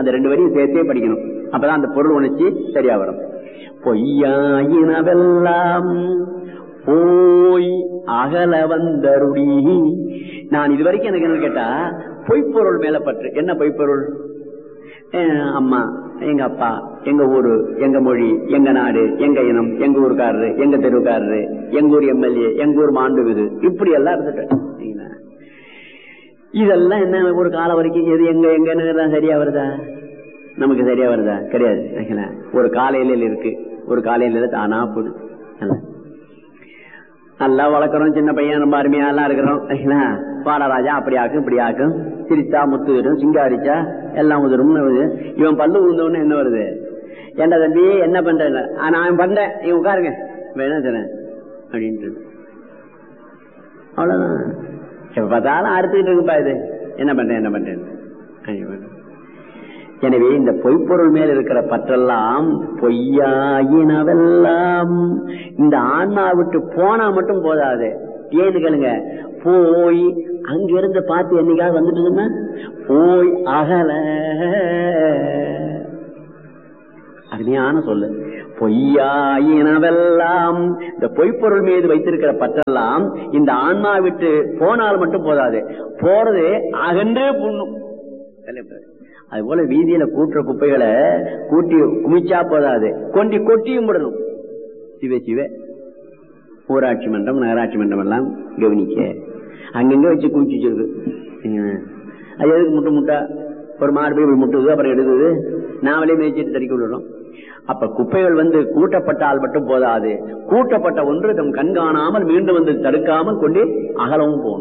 அந்த 2 வரியும் சேர்த்தே படிக்கணும். அப்பதான் அந்த பொருள் உணர்ச்சி சரியா வரும். பொய்யாயினவெல்லாம் போய் அகல வந்தருடி. நான் இதுவரைக்கும் எனக்கு என்ன கேட்டா, பொய்ப்பொருள் மேல பற்று. என்ன பொய்ப்பொருள்? அம்மா, எங்க அப்பா, எங்க ஊரு, எங்க மொழி, எங்க நாடு, எங்க இனம், எங்க ஊருக்காரரு, எங்க தெருவுக்காரரு, எங்க ஊர் எம்எல்ஏ, எங்க ஊர் மாண்புமிகு, இப்படி எல்லாம் இருந்துட்டேன். இதெல்லாம் என்ன ஒரு காலம் வரைக்கும் எது எங்க எங்க சரியா வருதா? நமக்கு சரியா வருதா? கிடையாது. ஒரு காலையில இருக்கு, ஒரு காலையில தானா போகுது. நல்லா வளர்க்கறோம், சின்ன பையன் ரொம்ப அருமையா எல்லாம் இருக்கிறோம். பாடராஜா அப்படி ஆக்கும் இப்படி ஆக்கும், சிரித்தா முத்து வரும், சிங்காரிச்சா எல்லாம் உதிரும். இவன் பல்லு உழுந்தவொன்னு என்ன வருது? ஏண்டா தம்பி என்ன பண்ற? நான் பண்றேன், இவன் உட்காருங்க வேணா தரேன் அப்படின்ட்டு. அவ்வளவுதான். எப்ப பார்த்தாலும் அறுத்துக்கிட்டு இருக்குப்பா இது. என்ன பண்றேன் என்ன பண்றேன். எனவே இந்த பொய்ப்பொருள் மேல் இருக்கிற பற்றெல்லாம் பொய்யாயினவெல்லாம் இந்த ஆன்மா விட்டு போனா மட்டும் போதாது. ஏன்னு கேளுங்க, போய் அங்கிருந்து பார்த்து என்னைக்காவது வந்துட்டுதுன்னா போய் அகல. அருமையான சொல்லு. பொய்யாயினவெல்லாம் இந்த பொய்ப்பொருள் மீது வைத்திருக்கிற பற்றெல்லாம் இந்த ஆன்மா விட்டு போனால் மட்டும் போதாது, போறது அகன்றே புண்ணும். அது போல வீதியில கூட்டுற குப்பைகளை கூட்டி குமிச்சா போதாது, கொண்டி கொட்டியும் விடணும். சிவ சிவ ஊராட்சி மன்றம் நகராட்சி மன்றம் எல்லாம் கவனிக்க அங்கங்க வச்சு குமிச்சு வச்சிருக்கு. அது எதுக்கு முட்டை முட்டா ஒரு மாடு போய் முட்டுது, அப்புறம் எடுக்குது, நாமளே மேய்ச்சிட்டு தறிக்க விடுறோம். அப்ப குப்பைகள் வந்து கூட்டப்பட்டால் மட்டும் போதாது, கூட்டப்பட்ட ஒன்று தம் கண்காணாமல் மீண்டும் வந்து தடுக்காமல் கொண்டு அகலவும் போகணும்.